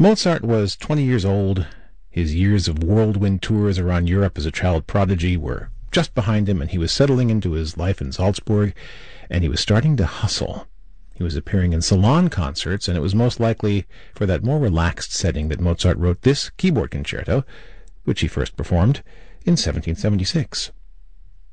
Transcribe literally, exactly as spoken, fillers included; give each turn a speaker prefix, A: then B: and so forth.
A: Mozart was twenty years old. His years of whirlwind tours around Europe as a child prodigy were just behind him, and he was settling into his life in Salzburg, and he was starting to hustle. He was appearing in salon concerts, and it was most likely for that more relaxed setting that Mozart wrote this keyboard concerto, which he first performed in seventeen seventy-six.